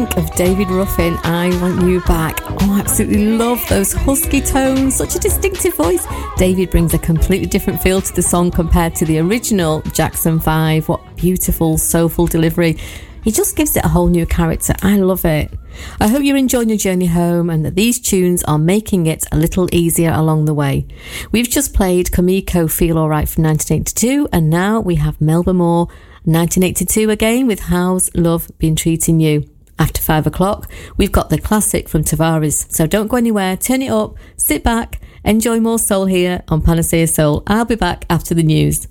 Of David Ruffin, I Want You Back. Oh, I absolutely love those husky tones, such a distinctive voice. David brings a completely different feel to the song compared to the original Jackson 5. What beautiful, soulful delivery. He just gives it a whole new character. I love it. I hope you're enjoying your journey home and that these tunes are making it a little easier along the way. We've just played Kamiko Feel Alright from 1982, and now we have Melba Moore, 1982 again, with How's Love Been Treating You. After 5 o'clock, we've got the classic from Tavares. So don't go anywhere, turn it up, sit back, enjoy more soul here on Panacea Soul. I'll be back after the news.